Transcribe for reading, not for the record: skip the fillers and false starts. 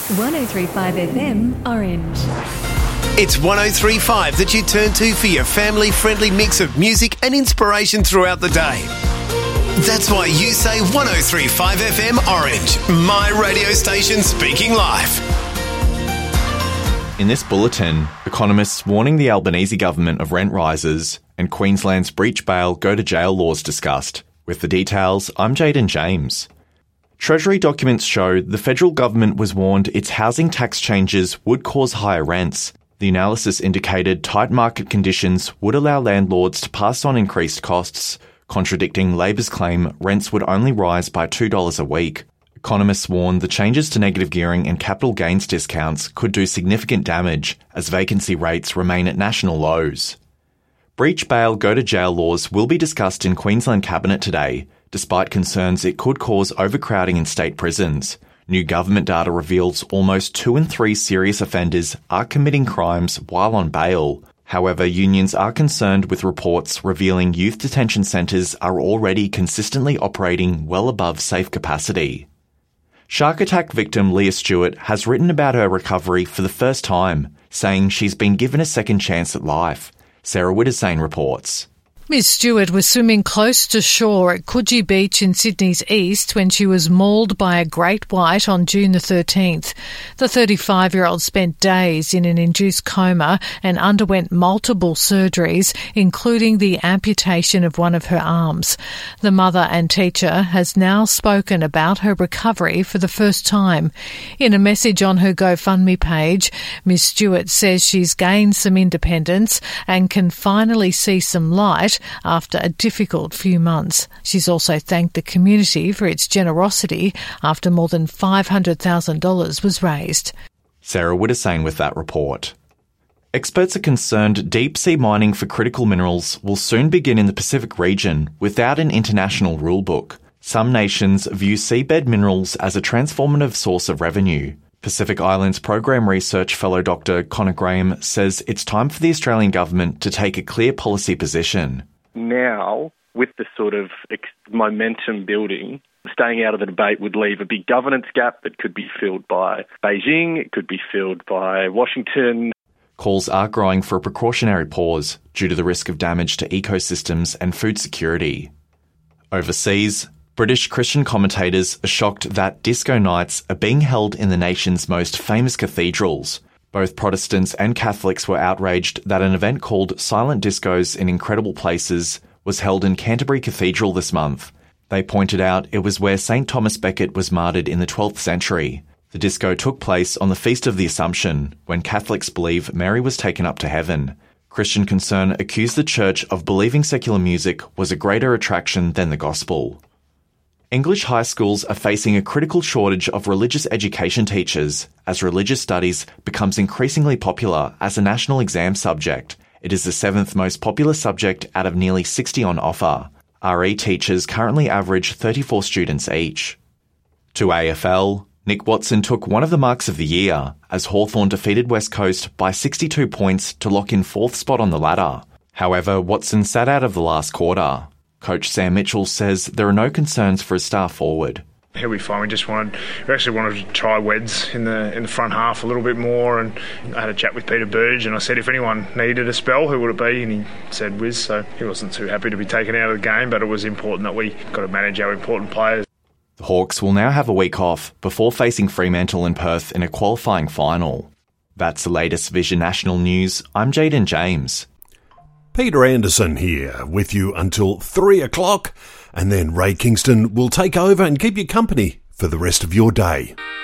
103.5 FM Orange. It's 103.5 that you turn to for your family-friendly mix of music and inspiration throughout the day. That's why you say 103.5 FM Orange, my radio station speaking live. In this bulletin, economists warning the Albanese government of rent rises and Queensland's breach bail go to jail laws discussed. With the details, I'm Jaden James. Treasury documents show the federal government was warned its housing tax changes would cause higher rents. The analysis indicated tight market conditions would allow landlords to pass on increased costs, contradicting Labor's claim rents would only rise by $2 a week. Economists warn the changes to negative gearing and capital gains discounts could do significant damage as vacancy rates remain at national lows. Breach bail go to jail laws will be discussed in Queensland Cabinet today, despite concerns it could cause overcrowding in state prisons. New government data reveals almost 2 in 3 serious offenders are committing crimes while on bail. However, unions are concerned with reports revealing youth detention centres are already consistently operating well above safe capacity. Shark attack victim Leah Stewart has written about her recovery for the first time, saying she's been given a second chance at life. Sarah Widdesane reports. Ms Stewart was swimming close to shore at Coogee Beach in Sydney's east when she was mauled by a great white on June the 13th. The 35-year-old spent days in an induced coma and underwent multiple surgeries, including the amputation of one of her arms. The mother and teacher has now spoken about her recovery for the first time. In a message on her GoFundMe page, Ms Stewart says she's gained some independence and can finally see some light after a difficult few months. She's also thanked the community for its generosity after more than $500,000 was raised. Sarah Widdesane with that report. Experts are concerned deep-sea mining for critical minerals will soon begin in the Pacific region without an international rulebook. Some nations view seabed minerals as a transformative source of revenue. Pacific Islands Program Research Fellow Dr. Connor Graham says it's time for the Australian government to take a clear policy position. Now, with the sort of momentum building, staying out of the debate would leave a big governance gap that could be filled by Beijing, it could be filled by Washington. Calls are growing for a precautionary pause due to the risk of damage to ecosystems and food security. Overseas, British Christian commentators are shocked that disco nights are being held in the nation's most famous cathedrals. Both Protestants and Catholics were outraged that an event called Silent Discos in Incredible Places was held in Canterbury Cathedral this month. They pointed out it was where St. Thomas Becket was martyred in the 12th century. The disco took place on the Feast of the Assumption, when Catholics believe Mary was taken up to heaven. Christian Concern accused the Church of believing secular music was a greater attraction than the gospel. English high schools are facing a critical shortage of religious education teachers as religious studies becomes increasingly popular as a national exam subject. It is the 7th most popular subject out of nearly 60 on offer. RE teachers currently average 34 students each. To AFL, Nick Watson took one of the marks of the year as Hawthorn defeated West Coast by 62 points to lock in 4th spot on the ladder. However, Watson sat out of the last quarter. Coach Sam Mitchell says there are no concerns for a star forward. He'll be fine. We actually wanted to try Weds in the front half a little bit more, and I had a chat with Peter Burge and I said if anyone needed a spell, who would it be? And he said Wiz, so he wasn't too happy to be taken out of the game, but it was important that we got to manage our important players. The Hawks will now have a week off before facing Fremantle and Perth in a qualifying final. That's the latest Vision National News. I'm Jaden James. Peter Anderson here with you until 3 o'clock, and then Ray Kingston will take over and keep you company for the rest of your day.